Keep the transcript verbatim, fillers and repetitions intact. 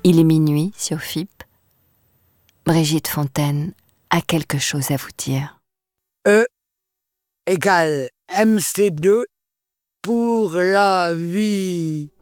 Il est minuit sur F I P. Brigitte Fontaine a quelque chose à vous dire. E égale M C deux pour la vie.